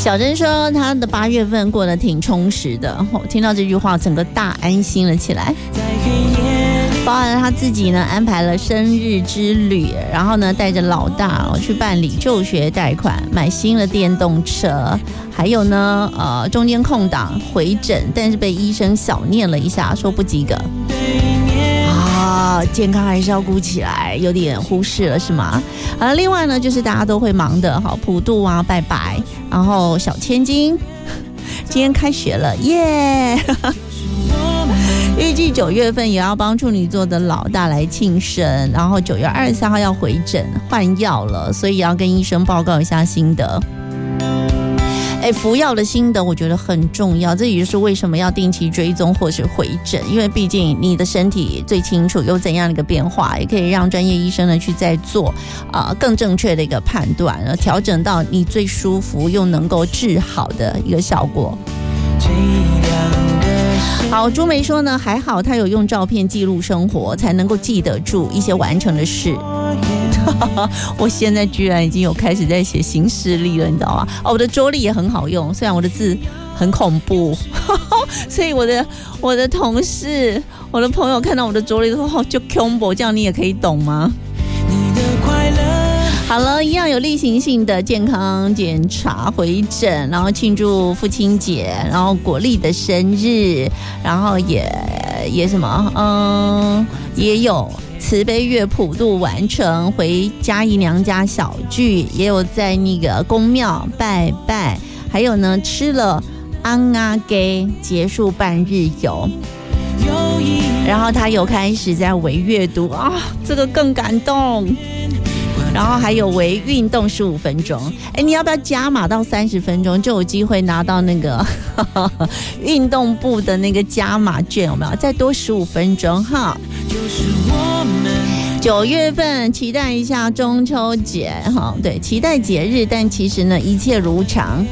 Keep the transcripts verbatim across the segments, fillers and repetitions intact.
小珍说她的八月份过得挺充实的，哦，听到这句话整个大安心了起来。包含他自己呢安排了生日之旅，然后呢带着老大，哦，去办理就学贷款，买新的电动车，还有呢呃中间空档回诊，但是被医生小念了一下，说不及格。啊，健康还是要顾起来，有点忽视了是吗？啊，另外呢就是大家都会忙的，好普渡啊拜拜，然后小千金今天开学了耶。预计九月份也要帮处女座的老大来庆生，然后九月二十三号要回诊换药了，所以要跟医生报告一下心得。哎，服药的心得我觉得很重要，这也就是为什么要定期追踪或是回诊，因为毕竟你的身体最清楚有怎样的一个变化，也可以让专业医生呢去再做啊、呃、更正确的一个判断，调整到你最舒服又能够治好的一个效果。好，朱梅说呢，还好他有用照片记录生活，才能够记得住一些完成的事。我现在居然已经有开始在写行事历了，你知道吗？哦，我的桌历也很好用，虽然我的字很恐怖，所以我的我的同事、我的朋友看到我的桌历说：“哦，就恐怖，这样你也可以懂吗？”好了，一样有例行性的健康检查、回诊，然后庆祝父亲节，然后果粒的生日，然后也也什么，嗯，也有慈悲月普渡完成，回嘉义娘家小聚，也有在那个宫庙拜拜，还有呢吃了安阿给结束半日游。然后他有开始在微阅读啊，这个更感动。然后还有微运动十五分钟，哎，你要不要加码到三十分钟，就有机会拿到那个呵呵运动部的那个加码券，有没有？再多十五分钟哈。九月份期待一下中秋节哈，对，期待节日，但其实呢一切如常。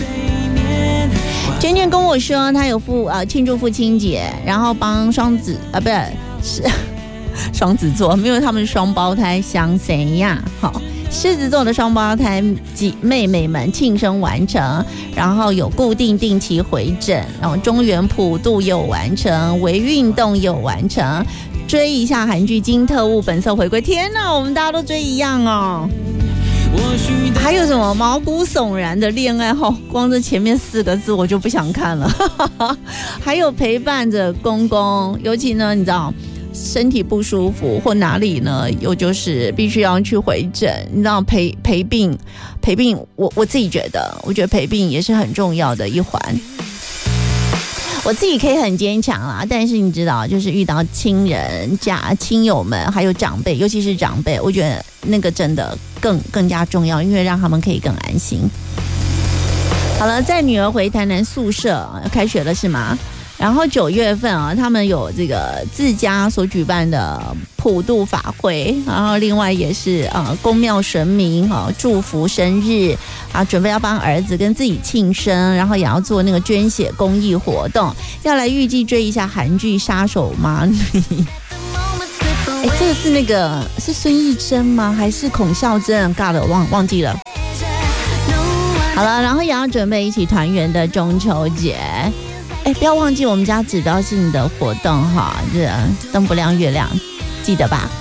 娟娟跟我说，她有父呃庆祝父亲节，然后帮双子啊，不是是。双子座，因为他们是双胞胎，像谁呀？好，狮子座的双胞胎妹妹们庆生完成，然后有固定定期回诊，然后中原普渡也有完成，微运动也有完成，追一下韩剧《金特务》本色回归。天哪，我们大家都追一样哦！还有什么毛骨悚然的恋爱后，光这前面四个字我就不想看了。还有陪伴着公公，尤其呢，你知道。身体不舒服或哪里呢，又就是必须要去回诊，你知道陪陪病陪病我我自己觉得我觉得陪病也是很重要的一环。我自己可以很坚强啦，但是你知道就是遇到亲人家亲友们还有长辈，尤其是长辈，我觉得那个真的更更加重要，因为让他们可以更安心。好了，在女儿回台南宿舍开学了是吗？然后九月份啊，他们有这个自家所举办的普渡法会，然后另外也是呃宫庙神明哈、啊、祝福生日啊，准备要帮儿子跟自己庆生，然后也要做那个捐血公益活动，要来预计追一下韩剧《杀手妈咪》。哎，这个是那个是孙艺珍吗？还是孔孝真？尬了，忘忘记了。好了，然后也要准备一起团圆的中秋节。哎，不要忘记我们家指标性的活动哈，这灯不亮月亮，记得吧？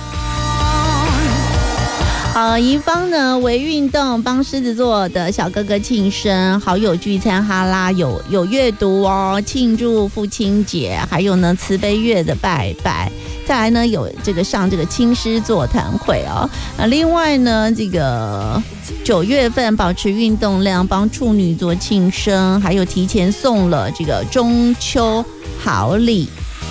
好，宜芳呢微运动帮狮子座的小哥哥庆生，好友聚餐哈拉，有有阅读哦，庆祝父亲节，还有呢慈悲月的拜拜。再来呢有这个上这个青狮座谈会哦，啊，另外呢这个九月份保持运动量，帮处女座庆生，还有提前送了这个中秋好礼。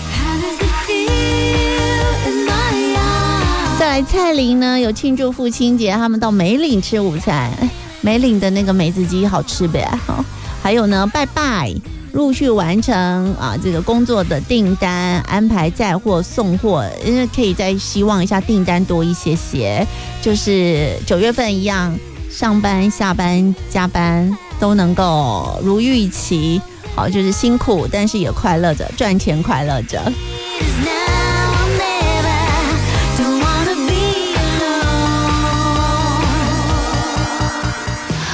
再来蔡琳呢有庆祝父亲节，他们到梅岭吃午餐，梅岭的那个梅子鸡好吃呗，哦，还有呢拜拜。陆续完成啊，这个工作的订单安排载货送货，因为可以再希望一下订单多一些些，就是九月份一样，上班下班加班都能够如预期，好，就是辛苦但是也快乐着，赚钱快乐着。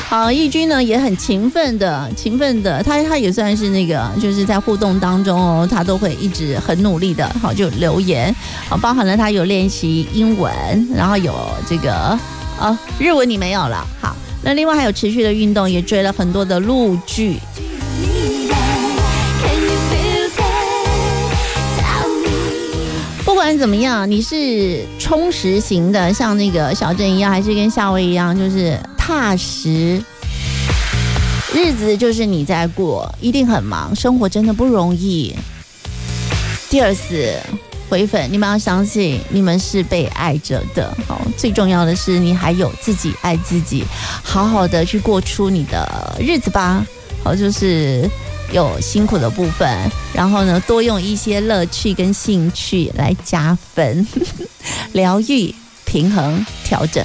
好，义军呢也很勤奋的，勤奋的，他他也算是那个，就是在互动当中哦，他都会一直很努力的，好就留言，好，包含了他有练习英文，然后有这个啊日文你没有了，好，那另外还有持续的运动，也追了很多的陆剧。不管怎么样，你是充实型的，像那个小镇一样，还是跟夏威一样，就是踏实，日子就是你在过，一定很忙，生活真的不容易。第二次回粉，你们要相信你们是被爱着的，好，最重要的是你还有自己爱自己，好好的去过出你的日子吧。好，就是有辛苦的部分，然后呢，多用一些乐趣跟兴趣来加分，疗愈、平衡、调整。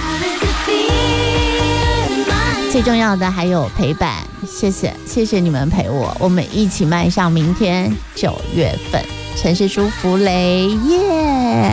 最重要的还有陪伴，谢谢，谢谢你们陪我，我们一起迈向明天九月份。陈氏舒芙蕾耶。